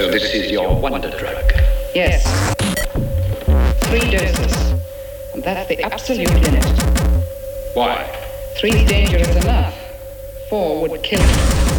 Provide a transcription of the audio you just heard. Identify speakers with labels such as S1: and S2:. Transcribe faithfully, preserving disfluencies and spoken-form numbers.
S1: So this is your wonder drug?
S2: Yes. Three doses. And that's the absolute limit.
S1: Why?
S2: Three's dangerous enough. Four would kill him.